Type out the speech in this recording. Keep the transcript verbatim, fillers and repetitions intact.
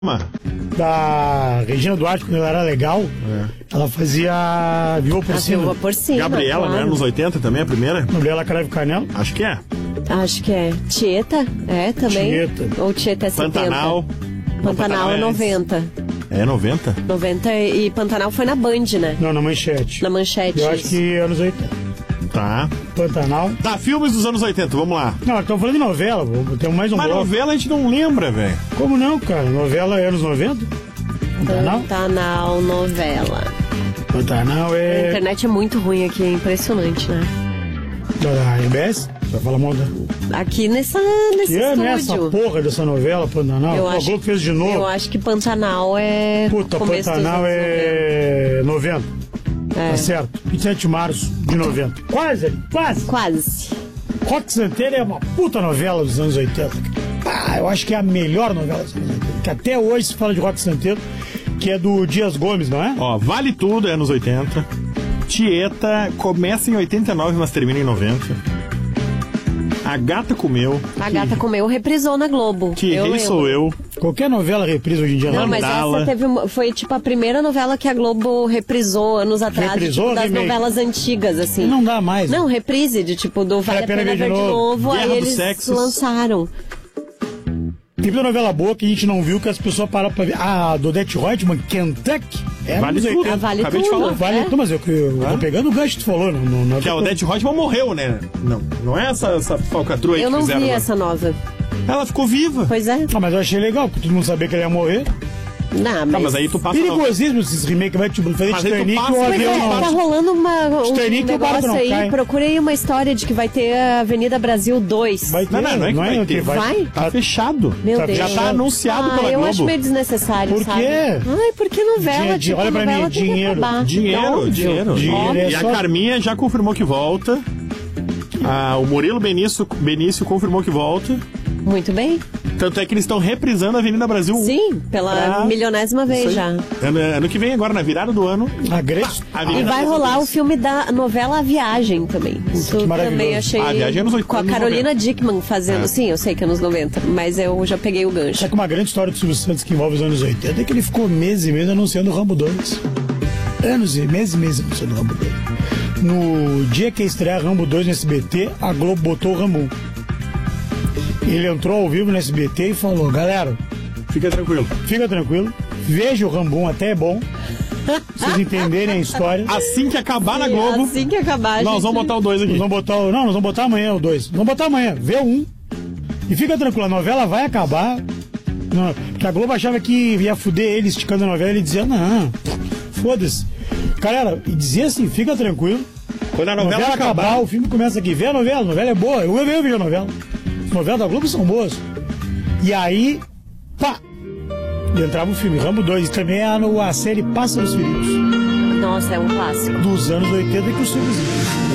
Da Regina Duarte, quando ela era legal, é. ela fazia Viúva Porcina. Viúva Porcina, Gabriela, claro. né? Nos oitenta também, a primeira? Gabriela Cravo Canela. Acho que é. Acho que é. Tieta, é também. Tieta. Ou Tieta é setenta. Pantanal. Pantanal, Pantanal é é noventa. É noventa? noventa e Pantanal foi na Band, né? Não, na Manchete. Na Manchete. Eu acho isso. que anos oitenta. Tá. Pantanal. Tá, filmes dos anos oitenta, vamos lá. Não, estamos falando de novela, tem mais um Mas bloco. novela a gente não lembra, velho. Como não, cara? Novela é anos noventa? Pantanal? Pantanal novela. Pantanal A é... internet é muito ruim aqui, é impressionante, né? Da R B S? Vai falar mal da... Aqui nessa, nesse Que ano é essa estúdio. porra dessa novela, Pantanal? Eu O acho, Globo fez de novo. eu acho que Pantanal é. Puta, começo dos Pantanal anos é noventa. É. Tá certo. vinte e sete de março de noventa. Quase, quase. Quase. Rock Santeiro é uma puta novela dos anos oitenta. Ah, eu acho que é a melhor novela dos anos oitenta. Que até hoje se fala de Rock Santeiro, que é do Dias Gomes, não é? Ó, Vale Tudo é anos oitenta. Tieta começa em oitenta e nove, mas termina em noventa. A Gata Comeu. A Gata Comeu reprisou na Globo. Que eu Rei lembro. Sou Eu. Qualquer novela reprisa hoje em dia. Não, Não, mas Mandala. essa teve uma, foi tipo a primeira novela que a Globo reprisou anos atrás, Reprisou, tipo, das remake? novelas antigas, assim. não dá mais. Não, reprise, de tipo, do Vale a Pena Ver de Novo, Guerra aí dos eles Sexos. lançaram. Tem muita novela boa que a gente não viu, que as pessoas param pra ver. Ah, do Odete Reutemann, Kentucky. É Vale anos tudo. oitenta. Ah, vale Acabei de tudo. falar. Vale é? tudo, mas eu, eu, eu tô pegando o gancho que tu falou. Não, não, não Que a Odete Reutemann morreu, né? Não, não é essa, essa falcatrua aí Eu que não fizeram. vi agora. essa nova. Ela ficou viva. Pois é. Ah, mas eu achei legal, porque todo mundo sabia que ele ia morrer. Não, mas... Tá, mas aí tu passa... Perigosíssimo esses remakes, vai tipo fazer Mas aí tu Titanic e passa- o Pois Pois avião é, não. tá rolando uma, um Titanic e o barco negócio não aí. cai. Procurei uma história de que vai ter a Avenida Brasil dois. Vai ter, Não, não, não é que vai é ter. Vai? Tá fechado. Meu Tá Deus. Já tá anunciado ah, pela eu Globo. acho meio desnecessário, Por sabe? quê? Ai, porque novela, Dinhe- tipo, olha pra novela mim, tem que dinheiro. acabar. Dinheiro, Óbvio. dinheiro. Dinheiro é E a só- Carminha já confirmou que volta. Ah, o Murilo Benício, Benício confirmou que volta. Muito bem. Tanto é que eles estão reprisando a Avenida Brasil um. Sim, pela Pra- milionésima Isso vez aí. já. Ano, ano que vem, agora, na virada do ano. A grande... a E Avenida vai Brasil rolar o dois. filme da novela A Viagem também. Isso que maravilhoso. também achei. Ah, A Viagem é anos oitenta, com a anos Carolina noventa. Dickman fazendo. É. Sim, eu sei que é anos noventa, mas eu já peguei o gancho. Só que uma grande história do Silvio Santos que envolve os anos oitenta é que ele ficou meses e meses anunciando o Rambo dois. Anos e meses e meses anunciando o Rambo dois. No dia que ia estrear Rambo dois no S B T, a Globo botou o Rambo um. Ele entrou ao vivo no S B T e falou: galera, Fica tranquilo. fica tranquilo, veja o Rambo um, até é bom, pra vocês entenderem a história. Assim que acabar na Sim, Globo, Assim que acabar, nós gente. vamos botar o dois aqui. Nós vamos botar o... Não, nós vamos botar amanhã o dois. Vamos botar amanhã, vê o um. E fica tranquilo, a novela vai acabar. Não, porque a Globo achava que ia fuder ele esticando a novela, ele dizia, não, foda-se. Galera, e dizia assim, fica tranquilo. Quando a A novela, novela acabar, acabar, o filme começa aqui. Vê a novela, a novela é boa. Eu eu vejo a novela. As novelas da Globo são boas. E aí, pá! E entrava o filme Rambo dois. E também a, a série Pássaros Feridos. Nossa, é um clássico. Dos anos oitenta que o Silvio